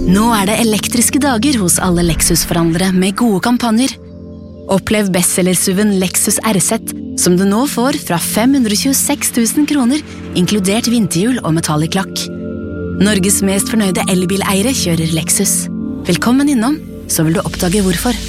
Nå det elektriske dager hos alle Lexus-forhandlere med gode kampanjer. Opplev bestsellersuven Lexus RZ, som du nå får fra 526 000 kroner, inkludert vinterhjul og metallic lakk. Norges mest fornøyde elbileiere kjører Lexus. Velkommen innom, så vil du oppdage hvorfor.